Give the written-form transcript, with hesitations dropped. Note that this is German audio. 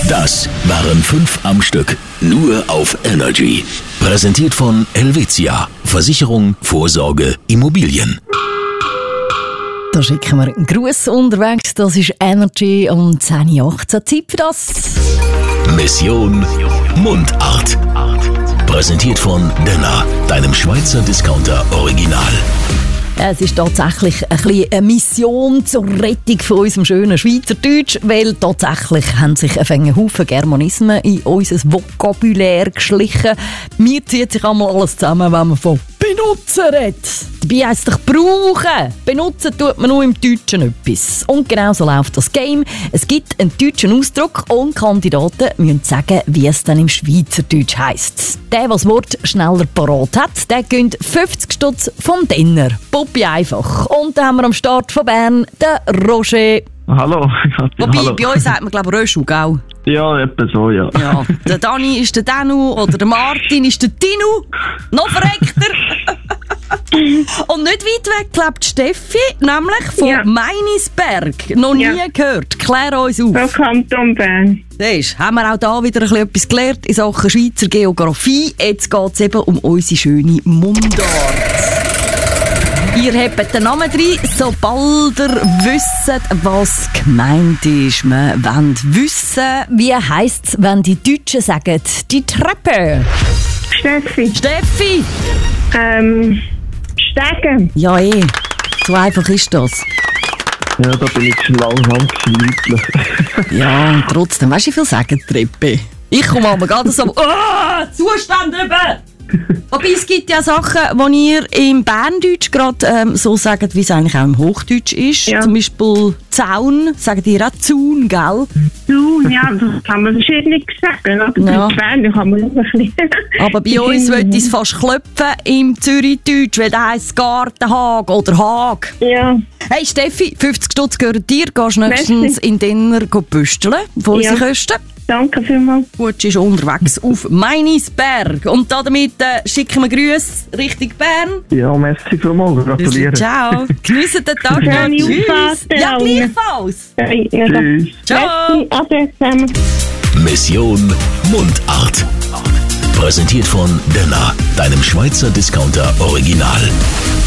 Das waren 5 am Stück. Nur auf Energy. Präsentiert von Helvetia. Versicherung, Vorsorge, Immobilien. Da schicken wir einen Gruß unterwegs. Das ist Energy um 10:18 Uhr. Zeit für das. Mission Mundart. Präsentiert von Denner, deinem Schweizer Discounter Original. Es ist tatsächlich ein bisschen eine Mission zur Rettung von unserem schönen Schweizerdeutsch, weil tatsächlich haben sich ein Haufen Germanismen in unser Vokabular geschlichen. Mir zieht sich einmal alles zusammen, wenn man von benutzen redet. Dabei heisst es brauchen. Benutzen tut man nur im Deutschen etwas. Und genau so läuft das Game. Es gibt einen deutschen Ausdruck und Kandidaten müssen sagen, wie es dann im Schweizerdeutsch heisst. Der, der das Wort schneller parat hat, der gönnt 50 Stutz vom Denner. Puppi einfach. Und dann haben wir am Start von Bern den Roger. Hallo. Wobei, Hallo. bei uns sagt man, glaube ich, Röschel, gell? Ja, etwa so, ja. Ja. Der Dani ist der Danu oder der Martin ist der Dinu. Noch verreckter. Und nicht weit weg lebt Steffi, nämlich von Meinisberg. Noch nie gehört. Klär uns auf. Vom Kanton Bern. Siehst, haben wir auch da wieder ein bisschen etwas gelernt in Sachen Schweizer Geografie. Jetzt geht es eben um unsere schöne Mundart. Ihr habt den Namen drin, sobald ihr wisst, was gemeint ist. Wir wollen wissen, wie heisst es, wenn die Deutschen sagen, die Treppe. Steffi. Steffi! Stegen. Ja, so einfach ist das. Ja, da bin ich schon langsam gemütlich. Ja, und trotzdem, weißt du, wie viel sagen Treppe? Ich komme aber gerade so, Zustand eben! Wobei, es gibt ja Sachen, die ihr im Berndeutsch gerade so sagt, wie es eigentlich auch im Hochdeutsch ist. Ja. Zum Beispiel Zaun, sagt ihr auch Zaun, gell? Du, ja, das kann man verschiedene sagen. Oder? Ja. In Bern kann man noch ein bisschen. Aber bei uns wird es fast klopfen im Zürichdeutsch, weil da heisst Gartenhag oder Haag. Ja. Hey Steffi, 50 Stutz gehören dir. Gehst nächstens in Denner büsteln von unseren Kosten. Danke vielmals. Gut, ist unterwegs auf Meinisberg. Und damit schicken wir Grüße Richtung Bern. Ja, merci vielmals. Gratuliere. Ciao. Geniessen den Tag noch. Schöne Tschüss. Auffahrt. Ja, gleichfalls. Ja, Tschüss. Ciao. merci. Ade zusammen. Mission Mundart. Präsentiert von Denner, deinem Schweizer Discounter Original.